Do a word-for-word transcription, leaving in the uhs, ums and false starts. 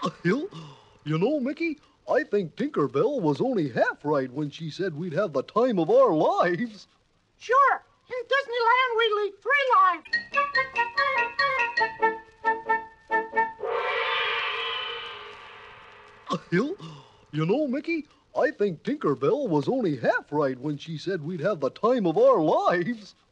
You know, Mickey, I think Tinkerbell was only half right when she said we'd have the time of our lives. Sure, in Disneyland we lead three lives. You you know, Mickey, I think Tinkerbell was only half right when she said we'd have the time of our lives.